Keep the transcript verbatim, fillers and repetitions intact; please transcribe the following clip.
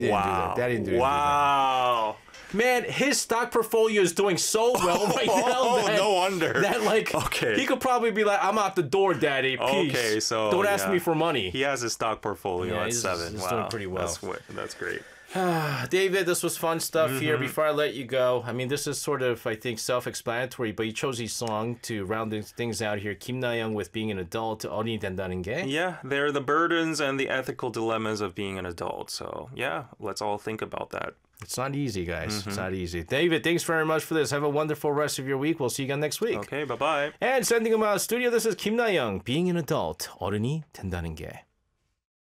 Didn't wow. do that. Daddy didn't do that. Wow. Man, his stock portfolio is doing so well right now. Oh, that, no wonder. That like, Okay. he could probably be like, I'm out the door, Daddy. Peace. Okay, so don't ask yeah. me for money. He has his stock portfolio Yeah, at he's- seven. he's wow. doing pretty well. That's, wi- that's great. David, this was fun stuff Mm-hmm. here. Before I let you go, I mean, this is sort of, I think, self-explanatory, but you chose his song to round things out here. Kim Na-young with Being an Adult, 어른이 된다는 게. Yeah, they're the burdens and the ethical dilemmas of being an adult. So, yeah, let's all think about that. It's not easy, guys. Mm-hmm. It's not easy. David, thanks very much for this. Have a wonderful rest of your week. We'll see you again next week. Okay, bye-bye. And sending him out of the studio, this is Kim Na-young, Being an Adult, 어른이 된다는 게.